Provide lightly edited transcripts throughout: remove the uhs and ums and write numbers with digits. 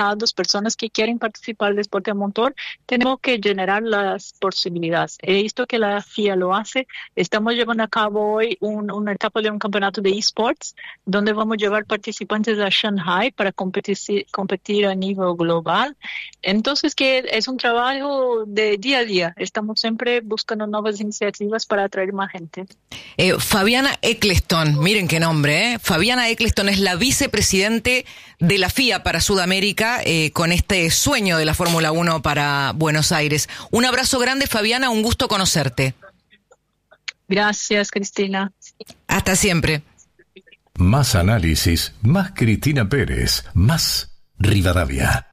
personas que quieren participar del deporte a motor, tenemos que generar las posibilidades. He visto que la FIA lo hace. Estamos llevando a cabo hoy una etapa de un campeonato de esports, donde vamos a llevar participantes a Shanghai para competir a nivel global. Entonces, que es un trabajo de día a día. Estamos siempre buscando nuevas iniciativas para atraer más gente. Fabiana Eccleston, miren qué nombre, Fabiana Eccleston es la vicepresidente de la FIA para Sudamérica, con este sueño de la Fórmula 1 para Buenos Aires. Un abrazo grande, Fabiana, un gusto conocerte. Gracias, Cristina. Hasta siempre. Más análisis, más Cristina Pérez, más Rivadavia.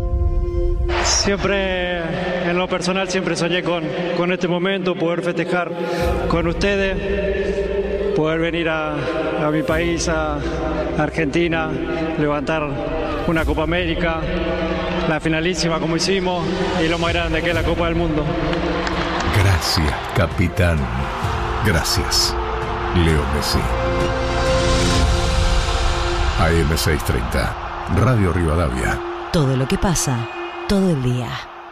Siempre, en lo personal, siempre soñé con este momento, poder festejar con ustedes, poder venir a mi país, a Argentina, levantar una Copa América, la finalísima como hicimos, y lo más grande que es la Copa del Mundo. Gracias, capitán. Gracias, Leo Messi. AM630, Radio Rivadavia. Todo lo que pasa, todo el día.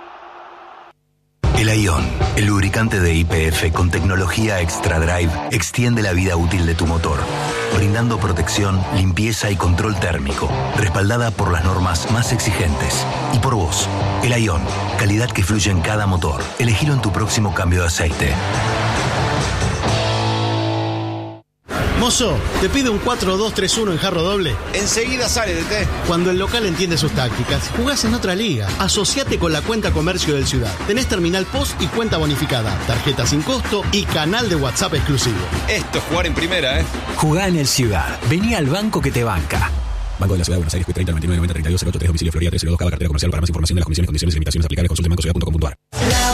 El Ion, el lubricante de YPF con tecnología Extra Drive, extiende la vida útil de tu motor, brindando protección, limpieza y control térmico, respaldada por las normas más exigentes. Y por vos, el Ion, calidad que fluye en cada motor. Elegilo en tu próximo cambio de aceite. Mozo, ¿te pide un 4-2-3-1 en jarro doble? Enseguida sale, DT. Cuando el local entiende sus tácticas, jugás en otra liga. Asociate con la cuenta comercio del Ciudad. Tenés terminal POS y cuenta bonificada, tarjeta sin costo y canal de WhatsApp exclusivo. Esto es jugar en primera, ¿eh? Jugá en el Ciudad. Vení al banco que te banca. Banco de la Ciudad de Buenos Aires, 30 99 90 32 03 domicilio Florida 302 Cava, cartera comercial. Para más información de las condiciones, condiciones y limitaciones aplicables, consulte bancociudad.com.ar.